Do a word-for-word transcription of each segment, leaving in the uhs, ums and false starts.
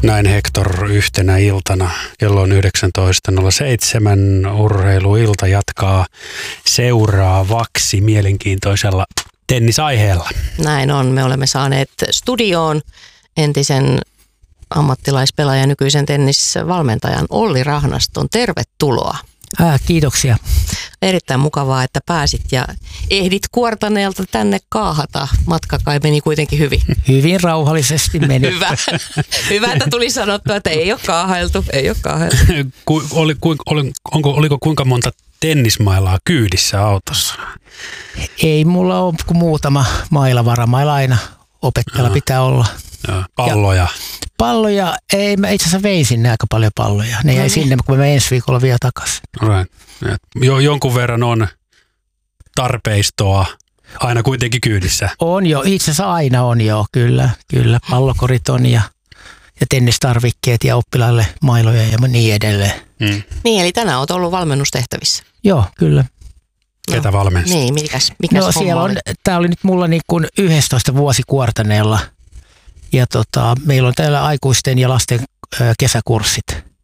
Näin Hector yhtenä iltana. Kello on yhdeksäntoista nolla seitsemän. Urheiluilta jatkaa seuraavaksi mielenkiintoisella tennisaiheella. Näin on. Me olemme saaneet studioon entisen ammattilaispelaajan, nykyisen tennisvalmentajan Olli Rahnaston. Tervetuloa. Ää, kiitoksia. Erittäin mukavaa, että pääsit ja ehdit Kuortaneelta tänne kaahata. Matka kai meni kuitenkin hyvin. Hyvin rauhallisesti meni. Hyvä. Hyvä, että tuli sanottua, että ei ole kaahailtu. Ei ole kaahailtu. Ku, oli, ku, oli, onko, oliko kuinka monta tennismailaa kyydissä autossa? Ei mulla ole kuin muutama maila, varamailla aina opettajalla pitää olla. Ja palloja. Ja palloja, ei, mä itse asiassa vein sinne aika paljon palloja. Ne jäi no, sinne, kun mä menen ensi viikolla vielä takaisin. Right. Jo, jonkun verran on tarpeistoa aina kuitenkin kyydissä. On jo, itse asiassa aina on jo, kyllä. kyllä. Pallokorit on ja, ja tennistarvikkeet ja oppilaille mailoja ja niin edelleen. Mm. Niin, eli tänään olet ollut valmennustehtävissä. Joo, kyllä. Ketä valmensi? Niin, mikäs, mikäs no, siellä on, tää oli nyt mulla niin kuin yhdestoista vuosi Kuortaneella. Ja tota, meillä on täällä aikuisten ja lasten ö, kesäkurssit.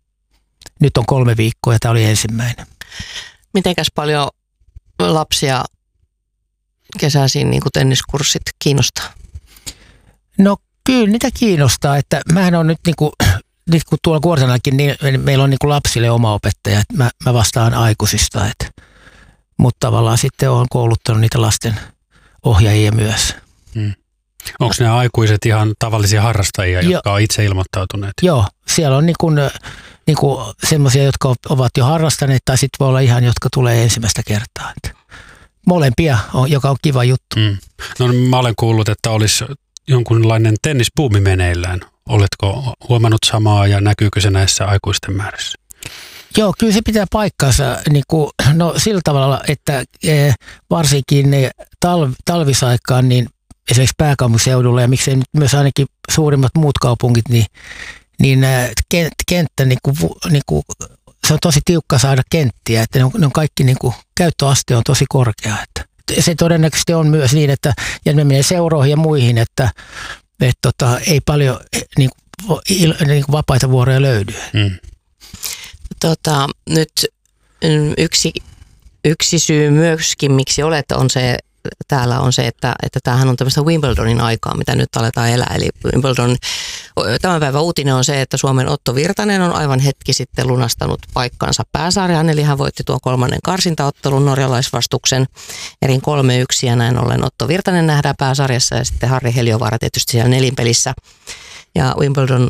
Nyt on kolme viikkoa ja tämä oli ensimmäinen. Mitenkäs paljon lapsia kesäisin niin kuin tenniskurssit kiinnostaa? No kyllä niitä kiinnostaa, että mähän on nyt niin kuin, nyt kun tuolla Kuortaneellakin, niin meillä on niin kuin lapsille oma opettaja, että mä, mä vastaan aikuisista. Että, mutta tavallaan sitten olen kouluttanut niitä lasten ohjaajia myös. Hmm. Onko nämä aikuiset ihan tavallisia harrastajia, jo, jotka on itse ilmoittautuneet? Joo, siellä on niinku, niinku semmoisia, jotka ovat jo harrastaneet, tai sitten voi olla ihan, jotka tulee ensimmäistä kertaa. Et molempia, on, joka on kiva juttu. Mm. No mä olen kuullut, että olisi jonkunlainen tennisbuumi meneillään. Oletko huomannut samaa ja näkyykö se näissä aikuisten määrissä? Joo, kyllä se pitää paikkansa niin kuin, no, sillä tavalla, että e, varsinkin ne talv, talvisaikaan, niin esimerkiksi pääkaupunkiseudulla ja miksei nyt myös ainakin suurimmat muut kaupungit, niin, niin kenttä, niin kuin, niin kuin, se on tosi tiukka saada kenttiä, että ne on, ne on kaikki, niin kuin, käyttöaste on tosi korkea. Että se todennäköisesti on myös niin, että ja me menee seuroihin ja muihin, että et, tota, ei paljon niin kuin, il, niin kuin vapaita vuoroja löydy. Mm. Tota, nyt yksi, yksi syy myöskin, miksi olet, on se, täällä on se, että, että tämähän on tämmöistä Wimbledonin aikaa, mitä nyt aletaan elää. Eli Wimbledon, tämän päivän uutinen on se, että Suomen Otto Virtanen on aivan hetki sitten lunastanut paikkansa pääsarjaan, eli hän voitti tuon kolmannen karsintaottelun norjalaisvastuksen erin kolme yksi, ja näin ollen Otto Virtanen nähdään pääsarjassa, ja sitten Harri Heliovaara tietysti siellä nelinpelissä. Ja Wimbledon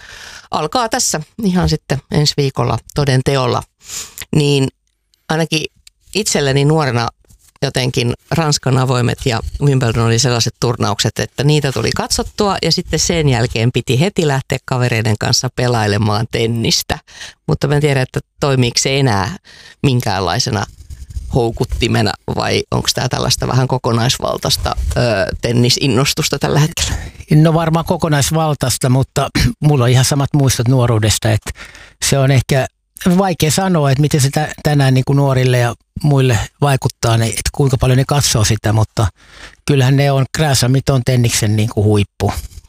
alkaa tässä ihan sitten ensi viikolla toden teolla, niin ainakin itselleni nuorena jotenkin Ranskan avoimet ja Wimbledon oli sellaiset turnaukset, että niitä tuli katsottua ja sitten sen jälkeen piti heti lähteä kavereiden kanssa pelailemaan tennistä. Mutta mä en tiedä, että toimiiko se enää minkäänlaisena houkuttimena vai onko tämä tällaista vähän kokonaisvaltaista ö, tennisinnostusta tällä hetkellä? No varmaan kokonaisvaltaista, mutta mulla on ihan samat muistot nuoruudesta, että se on ehkä vaikea sanoa, että miten se tänään niin kuin nuorille ja muille vaikuttaa, että kuinka paljon ne katsoo sitä, mutta kyllähän ne on Gränsamit on tenniksen niin kuin huippu.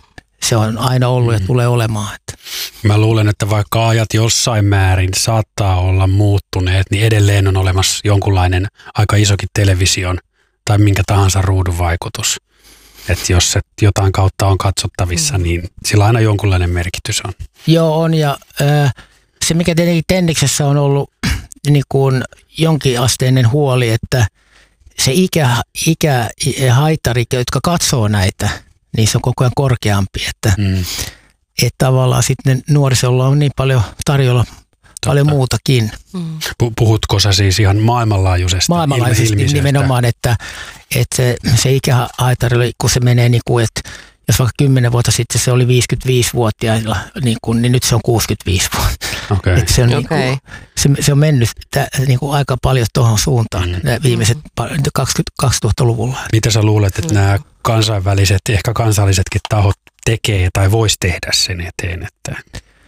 Se on aina ollut ja tulee olemaan. Että. Mä luulen, että vaikka ajat jossain määrin saattaa olla muuttuneet, niin edelleen on olemassa jonkunlainen aika isokin television tai minkä tahansa ruudun vaikutus. Että jos se jotain kautta on katsottavissa, niin sillä aina jonkunlainen merkitys on. Joo, on ja äh, se mikä tietenkin tenniksessä on ollut niin kuin jonkinasteinen huoli, että se ikä, ikä haittari, jotka katsoo näitä, niin se on koko ajan korkeampi, että, mm. että tavallaan sitten nuorisolla on niin paljon tarjolla Totta. paljon muutakin. Mm. Puhutko sä siis ihan maailmanlaajuisesti? Maailmanlaajuisesti nimenomaan, että, että se, se ikähaittari, kun se menee niin kuin, että jos vaikka kymmenen vuotta sitten se oli viisikymmentäviisivuotiailla, niin, kuin, niin nyt se on kuusikymmentäviisi vuotta. Okay. Se, on, okay. niin kuin, se, se on mennyt tä, niin kuin aika paljon tuohon suuntaan mm. viimeiset kaksituhattaluvulla. Mitä sä luulet, että mm. nämä kansainväliset, ehkä kansallisetkin tahot tekee tai vois tehdä sen eteen, että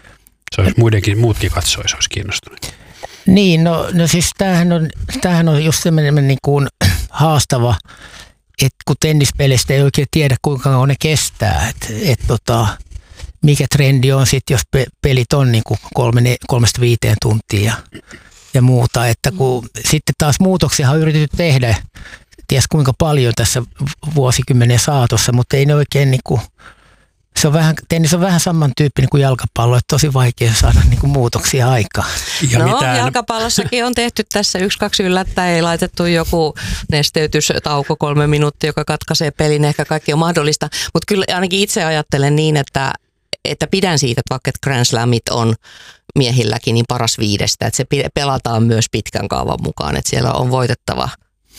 se olisi muidenkin, muutkin katsoisi, olisi kiinnostunut? Niin, no, no siis tämähän on, tämähän on just semmoinen niin kuin haastava, että kun tennispeleistä ei oikein tiedä, kuinka kauan ne kestää. Et, et tota, mikä trendi on sitten, jos pe- pelit on niin kuin kolme, ne, kolmesta viiteen tuntia ja, ja muuta. Että kun mm. sitten taas muutoksia on yritetty tehdä, ties kuinka paljon tässä vuosikymmenen saatossa, mutta ei ne oikein niin kuin, se on vähän, tennis on vähän samantyyppinen kuin jalkapallo, että tosi vaikea saada niin kuin muutoksia aikaan. Ja no mitään... jalkapallossakin on tehty tässä yksi, kaksi yllättäen, ei laitettu joku nesteytystauko kolme minuuttia, joka katkaisee pelin, ehkä kaikki on mahdollista, mutta kyllä ainakin itse ajattelen niin, että, että pidän siitä, että vaikka Grand Slamit on miehilläkin niin paras viidestä, että se pelataan myös pitkän kaavan mukaan, että siellä on voitettava.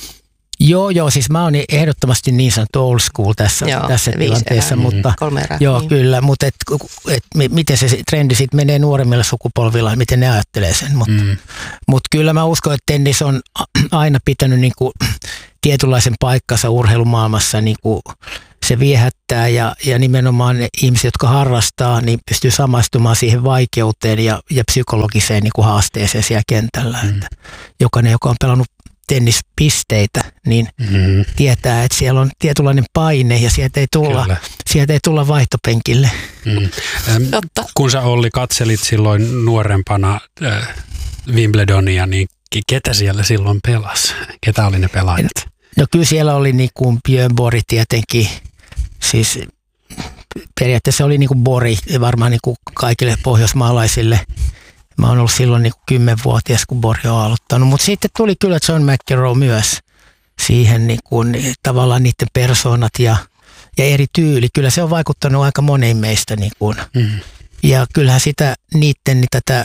Joo, joo, siis mä oon ehdottomasti niin sanottu old school tässä, joo, tässä tilanteessa, erää, mutta kolme erää, joo, niin. Kyllä, mutta et, et, miten se trendi sitten menee nuoremmilla sukupolvilla, miten ne ajattelee sen, mutta mm. mut kyllä mä uskon, että tennis on aina pitänyt niinku tietynlaisen paikkansa urheilumaailmassa, niinku se viehättää ja, ja nimenomaan ne ihmiset, jotka harrastaa, niin pystyy samaistumaan siihen vaikeuteen ja, ja psykologiseen niinku haasteeseen siellä kentällä, mm. että jokainen, joka on pelannut tennispisteitä, niin mm-hmm. tietää, että siellä on tietynlainen paine ja sieltä ei tulla, sieltä ei tulla vaihtopenkille. Mm. Ähm, kun sä Olli katselit silloin nuorempana äh, Wimbledonia, niin ketä siellä silloin pelasi? Ketä oli ne pelaajat? No kyllä siellä oli niin kuin Björn Borg tietenkin, siis periaatteessa oli niin kuin Borg varmaan niin kuin kaikille pohjoismaalaisille. Mä oon ollut silloin niin kuin kymmenvuotias, kun Borg on aloittanut, mutta sitten tuli kyllä John McEnroe myös siihen niin kuin, tavallaan niiden persoonat ja, ja eri tyyli. Kyllä se on vaikuttanut aika moneen meistä. Niin kuin. Mm. Ja kyllähän sitä niiden niin tätä,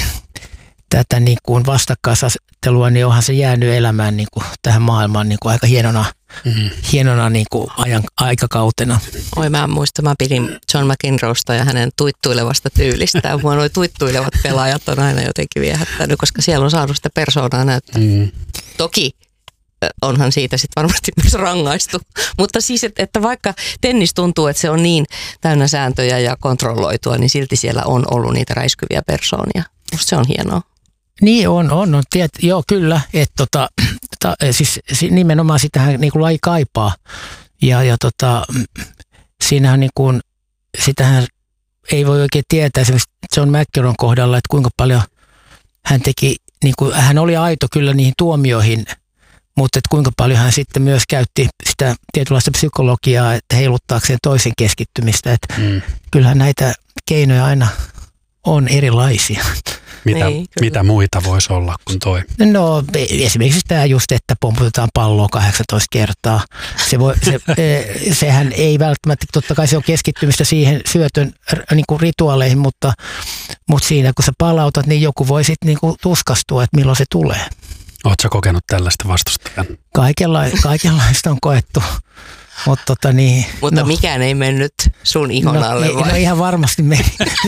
tätä niin kuin vastakkaisasettelua, niin onhan se jäänyt elämään niin kuin tähän maailmaan niin kuin aika hienona, mm. hienona niin kuin ajan, aikakautena. Oi, mä muistan, mä pidin John McEnroesta ja hänen tuittuilevasta tyylistään. Mua nuo tuittuilevat pelaajat on aina jotenkin viehättänyt, koska siellä on saanut sitä persoonaa näyttää. Mm. Toki onhan siitä sitten varmasti myös rangaistu. Mutta siis, että, että vaikka tennis tuntuu, että se on niin täynnä sääntöjä ja kontrolloitua, niin silti siellä on ollut niitä räiskyviä persoonia. Musta se on hienoa. Niin on, on, on tiet, joo kyllä, että tota, ta, siis nimenomaan sitähän niin kuin laji kaipaa ja, ja tota, siinähän niin kuin, sitähän ei voi oikein tietää esimerkiksi John McEnroen kohdalla, että kuinka paljon hän teki, niin kuin, hän oli aito kyllä niihin tuomioihin, mutta että kuinka paljon hän sitten myös käytti sitä tietynlaista psykologiaa, että heiluttaakseen toisen keskittymistä, että mm. kyllähän näitä keinoja aina on erilaisia. Mitä, niin, mitä muita voisi olla kuin toi? No esimerkiksi tämä just, että pomputetaan palloa kahdeksantoista kertaa. Se voi, se, sehän ei välttämättä, totta kai se on keskittymistä siihen syötön niin kuin rituaaleihin, mutta, mutta siinä kun sä palautat, niin joku voi sitten niin kuin tuskastua, että milloin se tulee. Ootko sä kokenut tällaista vastustajan? Kaikenla- kaikenlaista on koettu. Mutta tota niin, Mutta no, mikään ei mennyt sun ihon no, alle vai? No ihan varmasti meni.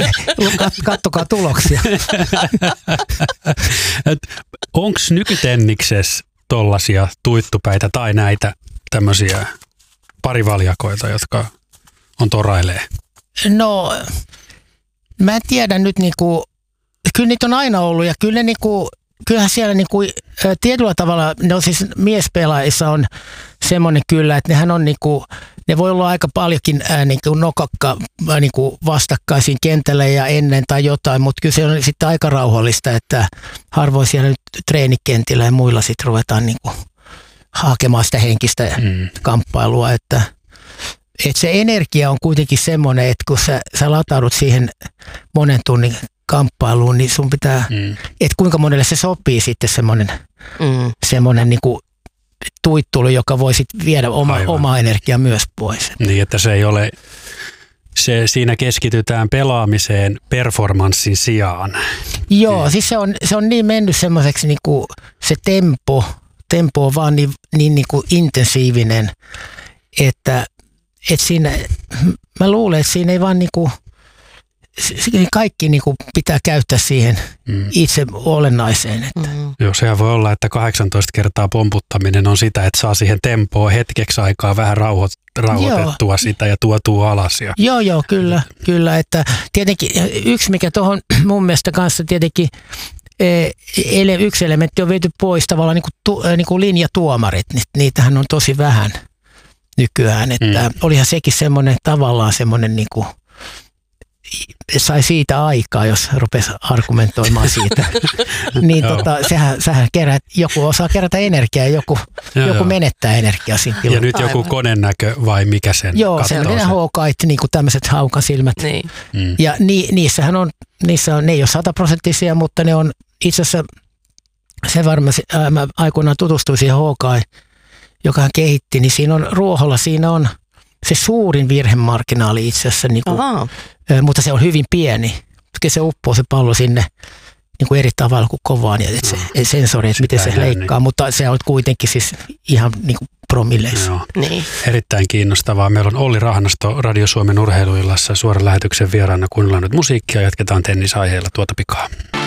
Kattokaa tuloksia. Onko nykytenniksessä tollaisia tuittupäitä tai näitä tämmöisiä parivaljakoita, jotka on torailee? No, mä en tiedä nyt niinku, kyllä niitä on aina ollut ja kyllä ne niinku, kyllähän siellä niinku, tietyllä tavalla, no siis miespelaajissa on semmoinen kyllä, että nehän on niinku, ne voi olla aika paljonkin ää, niinku nokakka ää, niinku vastakkaisiin kentällä ja ennen tai jotain, mutta kyllä se on sitten aika rauhallista, että harvoin siellä nyt treenikentillä ja muilla sitten ruvetaan niinku hakemaan sitä henkistä mm. kamppailua, että et se energia on kuitenkin semmoinen, että kun sä, sä lataudut siihen monen tunnin kamppailuun, niin sun pitää, mm. että kuinka monelle se sopii sitten semmoinen, mm. semmoinen niinku tuittulu, joka voi sitten viedä oma, omaa energiaa myös pois. Niin, että se ei ole, se, siinä keskitytään pelaamiseen performanssin sijaan. Joo, siis se on, se on niin mennyt semmoiseksi niinku se tempo, tempo on vaan niin, niin niinku intensiivinen, että et siinä, mä luulen, että siinä ei vaan niinku, kaikki niinku pitää käyttää siihen mm. itse olennaiseen. Että. Mm. Joo, sehän voi olla, että kahdeksantoista kertaa pomputtaminen on sitä, että saa siihen tempoon hetkeksi aikaa vähän rauho, rauhoitettua joo. sitä ja tuotua alas. Ja. Joo, joo, kyllä, kyllä. Että tietenkin yksi, mikä tuohon mun mielestä kanssa tietenkin ele, yksi elementti on viety pois tavallaan niin kuin, tu, niin kuin linjatuomarit. Niitähän on tosi vähän nykyään. Että mm. olihan sekin semmoinen tavallaan semmoinen niin kuin sai siitä aikaa, jos rupesi argumentoimaan siitä. Niin tota, sehän, sehän kerät, joku osaa kerätä energiaa ja joku, joo, joku joo. menettää energiaa siinä. Ja nyt joku Aivan. konenäkö vai mikä sen Joo, katsoo se on ne hookait, niin kuin tämmöiset haukasilmät. Niin. Mm. Ja ni, niissähän on, niissä on, ne ei ole sataprosenttisia, mutta ne on itse asiassa, se varmasti, ää, mä aikoinaan tutustuin siihen hookai, joka hän kehitti, niin siinä on ruoholla, siinä on se suurin virhemarginaali itse asiassa, niin kuin, ää, mutta se on hyvin pieni. Se uppoo se pallo sinne niin kuin eri tavalla kuin kovaan ja et se, no, sensori, että miten se leikkaa, niin. Mutta se on kuitenkin siis ihan niin kuin promilleissa. Joo. Niin. Erittäin kiinnostavaa. Meillä on Olli Rahnasto Radio Suomen urheiluillassa suoran lähetyksen vieraana. Kuunnellaan nyt musiikkia ja jatketaan tennisaiheella tuota pikaa.